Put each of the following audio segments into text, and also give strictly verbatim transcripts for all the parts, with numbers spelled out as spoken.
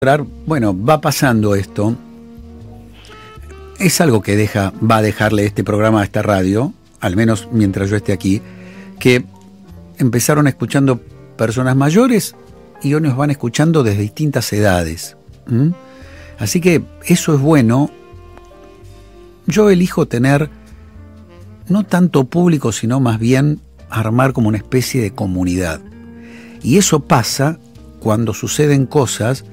Bueno, va pasando esto. Es algo que deja, va a dejarle este programa a esta radio, al menos mientras yo esté aquí, que empezaron escuchando personas mayores y hoy nos van escuchando desde distintas edades. ¿Mm? Así que eso es bueno. Yo elijo tener no tanto público, sino más bien armar como una especie de comunidad. Y eso pasa cuando suceden cosas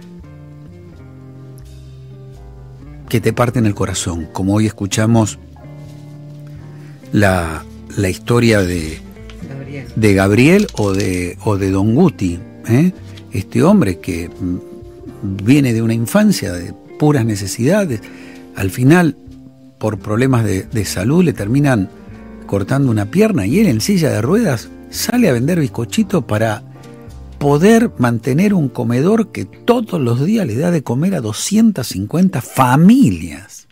que te parten el corazón, como hoy escuchamos la, la historia de Gabriel, de Gabriel o, de, o de Don Guti, ¿eh? Este hombre que viene de una infancia de puras necesidades, al final por problemas de, de salud le terminan cortando una pierna y él en silla de ruedas sale a vender bizcochitos para poder mantener un comedor que todos los días le da de comer a doscientas cincuenta familias.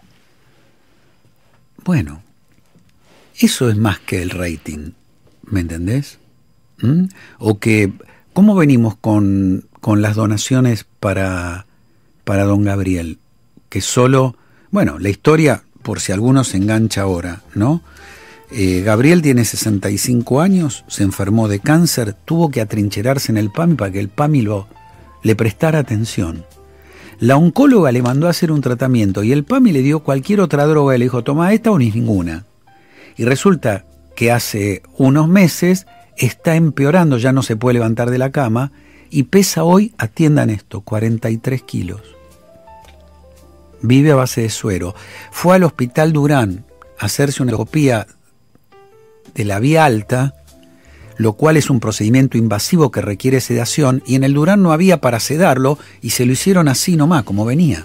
Bueno, eso es más que el rating, ¿me entendés? ¿Mm? O que, ¿cómo venimos con, con las donaciones para, para don Gabriel? Que solo, bueno, la historia, por si alguno se engancha ahora, ¿no? Eh, Gabriel tiene sesenta y cinco años, se enfermó de cáncer, tuvo que atrincherarse en el PAMI para que el PAMI lo, le prestara atención. La oncóloga le mandó a hacer un tratamiento y el PAMI le dio cualquier otra droga y le dijo, toma esta o ni ninguna. Y resulta que hace unos meses está empeorando, ya no se puede levantar de la cama y pesa hoy, atiendan esto, cuarenta y tres kilos. Vive a base de suero. Fue al Hospital Durán a hacerse una endoscopía de la vía alta, lo cual es un procedimiento invasivo que requiere sedación, y en el Durán no había para sedarlo, y se lo hicieron así nomás, como venía.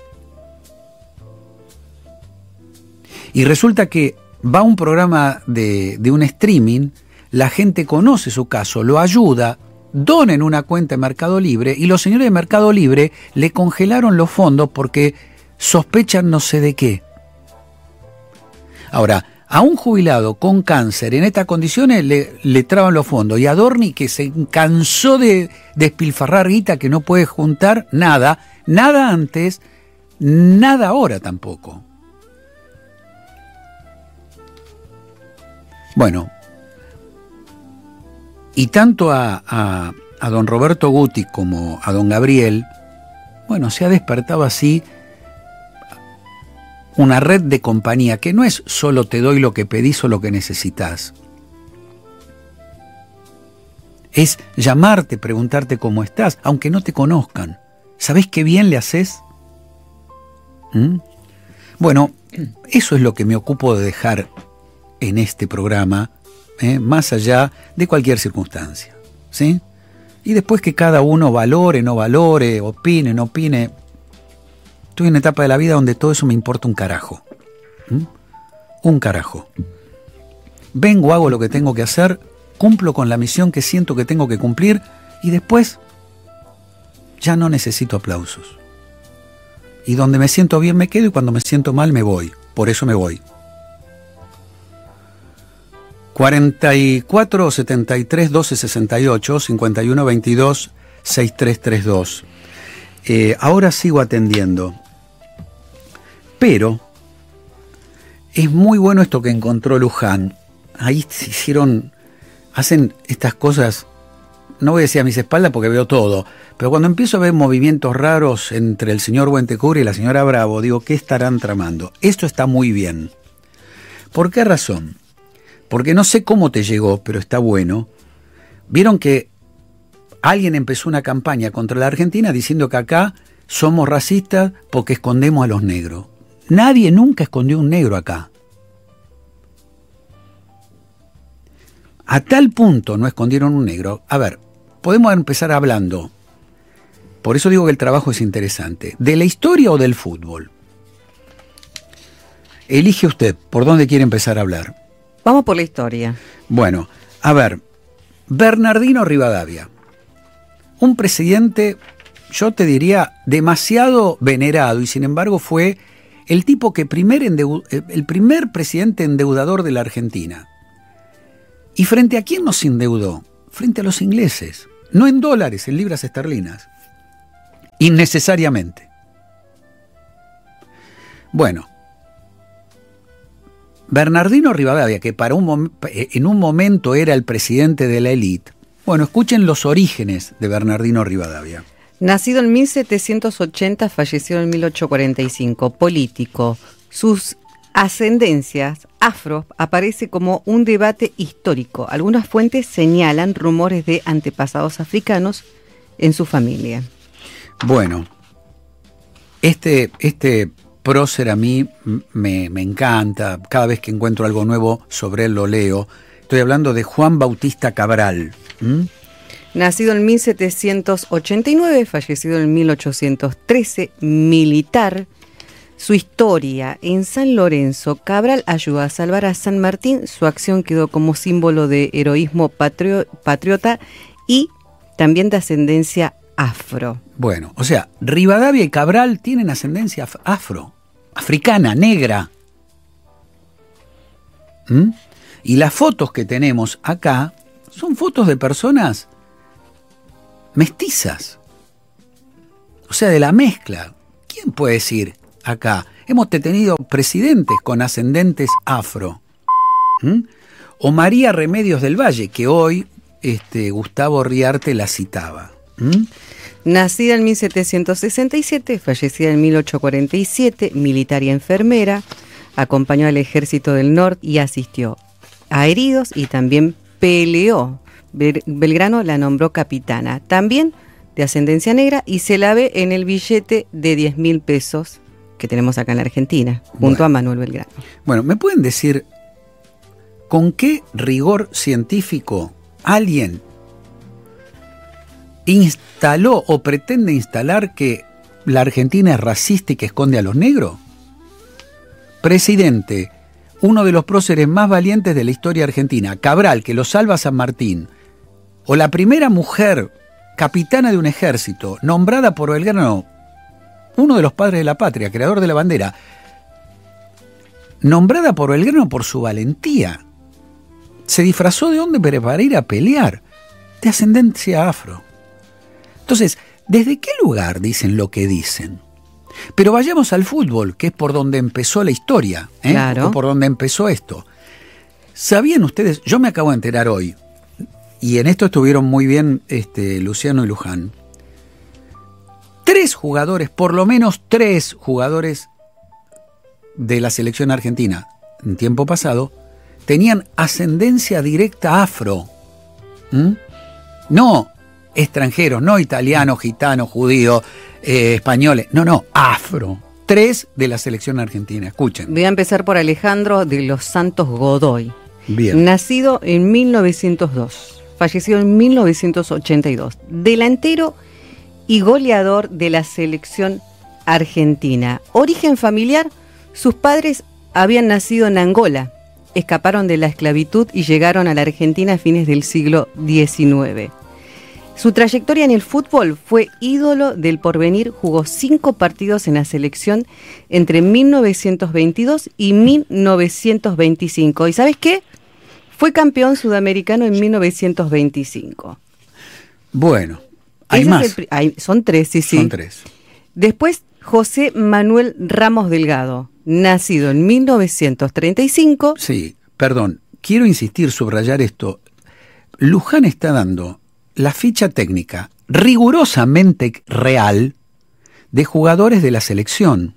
Y resulta que va a un programa de, de un streaming, la gente conoce su caso, lo ayuda, dona en una cuenta de Mercado Libre, y los señores de Mercado Libre le congelaron los fondos porque sospechan no sé de qué. Ahora, a un jubilado con cáncer en estas condiciones le, le traban los fondos. Y a Dorni, que se cansó de despilfarrar guita, que no puede juntar nada, nada antes, nada ahora tampoco. Bueno, y tanto a, a, a don Roberto Guti como a don Gabriel, bueno, se ha despertado así una red de compañía que no es solo te doy lo que pedís o lo que necesitas. Es llamarte, preguntarte cómo estás, aunque no te conozcan. ¿Sabés qué bien le haces? ¿Mm? Bueno, eso es lo que me ocupo de dejar en este programa, ¿eh? Más allá de cualquier circunstancia, ¿sí? Y después que cada uno valore, no valore, opine, no opine. Estoy en una etapa de la vida donde todo eso me importa un carajo. ¿Mm? Un carajo. Vengo, hago lo que tengo que hacer, cumplo con la misión que siento que tengo que cumplir y después ya no necesito aplausos. Y donde me siento bien me quedo y cuando me siento mal me voy. Por eso me voy. cuarenta y cuatro, setenta y tres, doce, sesenta y ocho, cincuenta y uno, veintidós, sesenta y tres, treinta y dos. Eh, ahora sigo atendiendo. Pero es muy bueno esto que encontró Luján. Ahí se hicieron, hacen estas cosas, no voy a decir a mis espaldas porque veo todo, pero cuando empiezo a ver movimientos raros entre el señor Buentecura y la señora Bravo, digo, ¿qué estarán tramando? Esto está muy bien. ¿Por qué razón? Porque no sé cómo te llegó, pero está bueno. Vieron que alguien empezó una campaña contra la Argentina diciendo que acá somos racistas porque escondemos a los negros. Nadie nunca escondió un negro acá. A tal punto no escondieron un negro. A ver, podemos empezar hablando, por eso digo que el trabajo es interesante, ¿de la historia o del fútbol? Elige usted, ¿por dónde quiere empezar a hablar? Vamos por la historia. Bueno, a ver, Bernardino Rivadavia. Un presidente, yo te diría, demasiado venerado y sin embargo fue el tipo que primer endeu- el primer presidente endeudador de la Argentina. ¿Y frente a quién nos endeudó? Frente a los ingleses. No en dólares, en libras esterlinas. innecesariamente. Bueno, Bernardino Rivadavia, que para un mom- en un momento era el presidente de la élite, bueno, escuchen los orígenes de Bernardino Rivadavia. Nacido en mil setecientos ochenta, falleció en mil ochocientos cuarenta y cinco, político. Sus ascendencias afro aparece como un debate histórico. Algunas fuentes señalan rumores de antepasados africanos en su familia. Bueno, este, este prócer a mí me, me encanta. Cada vez que encuentro algo nuevo sobre él lo leo. Estoy hablando de Juan Bautista Cabral. ¿Mm? Nacido en mil setecientos ochenta y nueve, fallecido en mil ochocientos trece, militar. Su historia: en San Lorenzo, Cabral ayudó a salvar a San Martín. Su acción quedó como símbolo de heroísmo patrio- patriota y también de ascendencia afro. Bueno, o sea, Rivadavia y Cabral tienen ascendencia af- afro, africana, negra. ¿Mm? Y las fotos que tenemos acá son fotos de personas mestizas. O sea, de la mezcla. ¿Quién puede decir acá? Hemos tenido presidentes con ascendentes afro. ¿Mm? O María Remedios del Valle, que hoy este, Gustavo Riarte la citaba. ¿Mm? Nacida en mil setecientos sesenta y siete, fallecida en mil ochocientos cuarenta y siete, militar y enfermera, acompañó al Ejército del Norte y asistió a heridos y también peleó. Belgrano la nombró capitana, también de ascendencia negra, y se la ve en el billete de diez mil pesos que tenemos acá en la Argentina, junto bueno. a Manuel Belgrano. Bueno, ¿me pueden decir con qué rigor científico alguien instaló o pretende instalar que la Argentina es racista y que esconde a los negros? Presidente, uno de los próceres más valientes de la historia argentina, Cabral, que lo salva a San Martín, o la primera mujer capitana de un ejército, nombrada por Belgrano, uno de los padres de la patria, creador de la bandera, nombrada por Belgrano por su valentía. Se disfrazó de hombre para ir a pelear, de ascendencia afro. Entonces, ¿desde qué lugar dicen lo que dicen? Pero vayamos al fútbol, que es por donde empezó la historia, ¿eh? Claro. O por donde empezó esto. ¿Sabían ustedes? Yo me acabo de enterar hoy, y en esto estuvieron muy bien este, Luciano y Luján. Tres jugadores, por lo menos tres jugadores de la selección argentina, en tiempo pasado, tenían ascendencia directa afro. ¿Mm? No extranjeros, no italianos, gitanos, judíos, eh, españoles, no, no, afro. Tres de la selección argentina, escuchen. Voy a empezar por Alejandro de los Santos Godoy. Bien. Nacido en mil novecientos dos, fallecido en mil novecientos ochenta y dos. Delantero y goleador de la selección argentina. Origen familiar: sus padres habían nacido en Angola, escaparon de la esclavitud y llegaron a la Argentina a fines del siglo diecinueve. Su trayectoria en el fútbol: fue ídolo del Porvenir, jugó cinco partidos en la selección entre mil novecientos veintidós y mil novecientos veinticinco. ¿Y sabes qué? Fue campeón sudamericano en mil novecientos veinticinco. Bueno, hay Ese más. Es el, hay, son tres, sí, sí. Son tres. Después, José Manuel Ramos Delgado, nacido en mil novecientos treinta y cinco. Sí, perdón, quiero insistir, subrayar esto. Luján está dando la ficha técnica rigurosamente real de jugadores de la selección.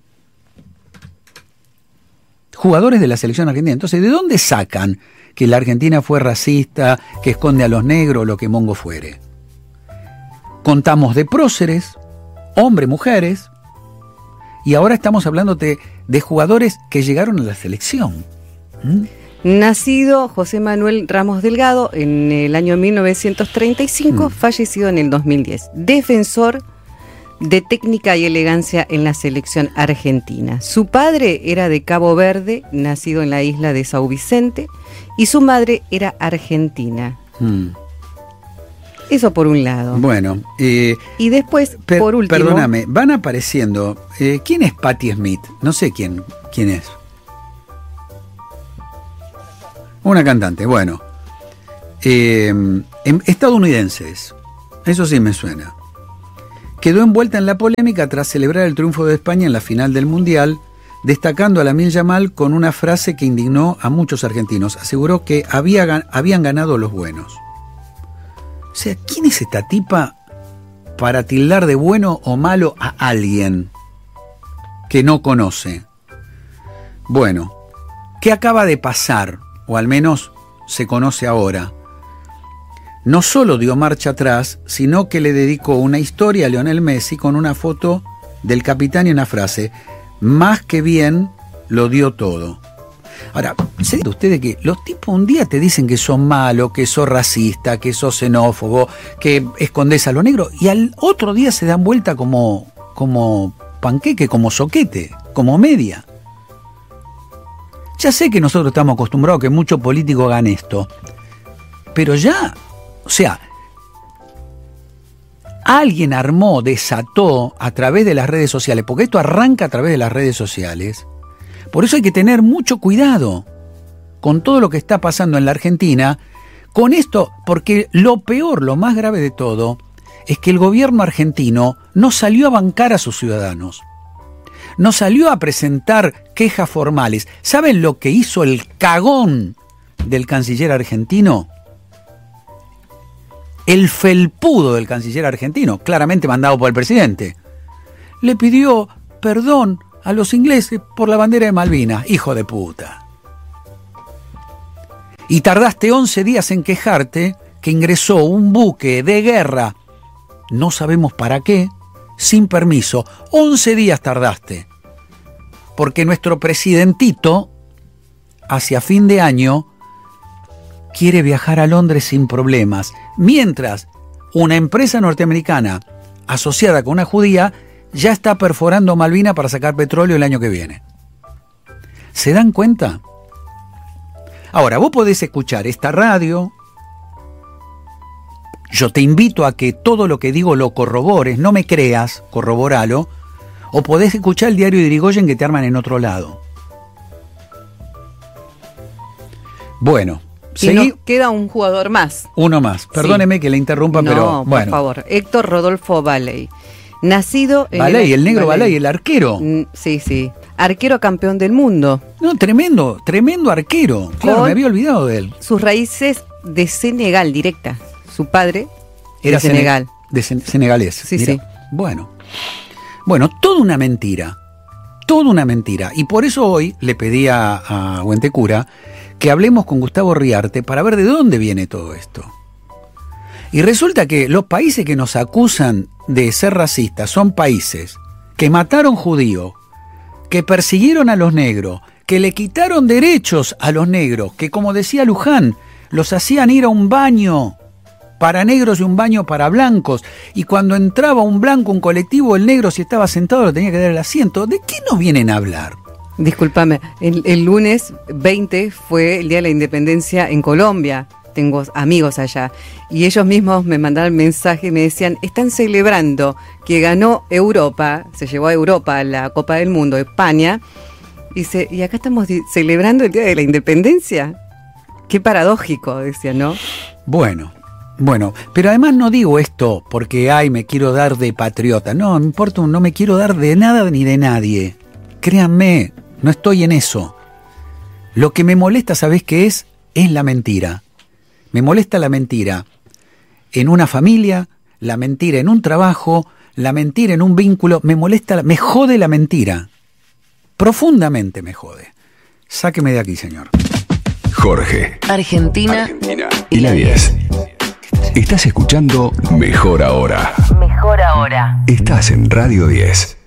Jugadores de la selección argentina. Entonces, ¿de dónde sacan que la Argentina fue racista, que esconde a los negros, lo que mongo fuere? Contamos de próceres, hombres, mujeres, y ahora estamos hablando de, de jugadores que llegaron a la selección. ¿Mm? Nacido José Manuel Ramos Delgado en el año mil novecientos treinta y cinco, mm. fallecido en el dos mil diez. Defensor de técnica y elegancia en la selección argentina. Su padre era de Cabo Verde, nacido en la isla de São Vicente, y su madre era argentina. Mm. Eso por un lado. Bueno. Eh, y después, per, por último... Perdóname, van apareciendo... Eh, ¿Quién es Patti Smith? No sé quién, quién es. Una cantante, bueno. Eh, estadounidenses. Eso sí me suena. quedó envuelta en la polémica tras celebrar el triunfo de España en la final del Mundial, destacando a Lamine Yamal con una frase que indignó a muchos argentinos. Aseguró que había, habían ganado los buenos. O sea, ¿quién es esta tipa para tildar de bueno o malo a alguien que no conoce? Bueno, ¿qué acaba de pasar? O al menos se conoce ahora. No solo dio marcha atrás, sino que le dedicó una historia a Lionel Messi con una foto del capitán y una frase: más que bien lo dio todo. Ahora, ¿se dice ustedes que los tipos un día te dicen que sos malo, que sos racista, que sos xenófobo, que escondés a lo negro, y al otro día se dan vuelta como, como panqueque, como soquete, como media? Ya sé que nosotros estamos acostumbrados a que muchos políticos hagan esto, pero ya, o sea, alguien armó, desató a través de las redes sociales, porque esto arranca a través de las redes sociales. Por eso hay que tener mucho cuidado con todo lo que está pasando en la Argentina, con esto, porque lo peor, lo más grave de todo, es que el gobierno argentino no salió a bancar a sus ciudadanos. No salió a presentar quejas formales. ¿Saben lo que hizo el cagón del canciller argentino? El felpudo del canciller argentino, claramente mandado por el presidente, le pidió perdón a los ingleses por la bandera de Malvinas. Hijo de puta. Y tardaste once días en quejarte que ingresó un buque de guerra, no sabemos para qué, sin permiso. once días tardaste. Porque nuestro presidentito, hacia fin de año, quiere viajar a Londres sin problemas, mientras una empresa norteamericana asociada con una judía ya está perforando Malvinas para sacar petróleo el año que viene. ¿Se dan cuenta? Ahora, vos podés escuchar esta radio. Yo te invito a que todo lo que digo lo corrobores, no me creas, corroboralo. O podés escuchar el diario de Irigoyen que te arman en otro lado. Bueno, y nos queda un jugador más. Uno más. Perdóneme sí. que le interrumpa, no, pero por bueno. favor. Héctor Rodolfo Valey. Nacido en Valey, el, el negro Valey. Valey, el arquero. Sí, sí. Arquero campeón del mundo. No, tremendo, tremendo arquero. Claro, Con me había olvidado de él. Sus raíces de Senegal, directa. Su padre era de Senegal. De sen senegalés. Sí, Mira. sí. Bueno. Bueno, toda una mentira. Toda una mentira. Y por eso hoy le pedí a, a Huentecura que hablemos con Gustavo Riarte para ver de dónde viene todo esto. Y resulta que los países que nos acusan de ser racistas son países que mataron judíos, que persiguieron a los negros, que le quitaron derechos a los negros, que, como decía Luján, los hacían ir a un baño para negros y un baño para blancos, y cuando entraba un blanco, un colectivo, el negro, si estaba sentado, lo tenía que dar el asiento. ¿De qué nos vienen a hablar? Discúlpame, el, el lunes veinte fue el Día de la Independencia en Colombia. Tengo amigos allá, y ellos mismos me mandaron mensaje y me decían, están celebrando que ganó Europa, se llevó a Europa la Copa del Mundo, España, y, se, y acá estamos celebrando el Día de la Independencia. Qué paradójico, decía, ¿no? Bueno, bueno, pero además no digo esto porque, ay, me quiero dar de patriota. No, me importa, no me quiero dar de nada ni de nadie. Créanme, no estoy en eso. Lo que me molesta, ¿sabés qué es? Es la mentira. Me molesta la mentira en una familia, la mentira en un trabajo, la mentira en un vínculo. Me molesta, me jode la mentira. Profundamente me jode. Sáqueme de aquí, señor. Jorge, Argentina, Argentina y la diez. Estás escuchando Mejor Ahora. Mejor Ahora. Estás en Radio diez.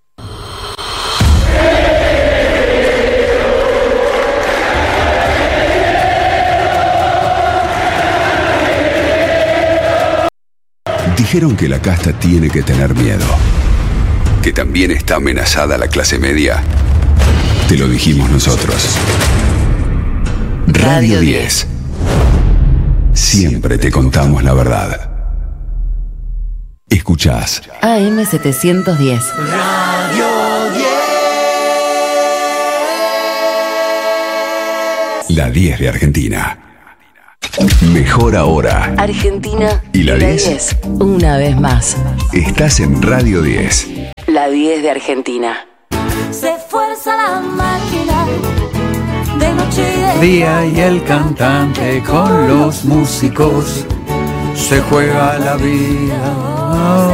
Dijeron que la casta tiene que tener miedo, que también está amenazada la clase media. Te lo dijimos nosotros. Radio diez. Siempre te contamos la verdad. Escuchás A M setecientos diez. Radio diez. La diez de Argentina. Mejor ahora. Argentina ¿Y la diez? Una vez más. Estás en Radio diez. La diez de Argentina. Se esfuerza la máquina de noche y de Día y el cantante con los músicos se juega la vida.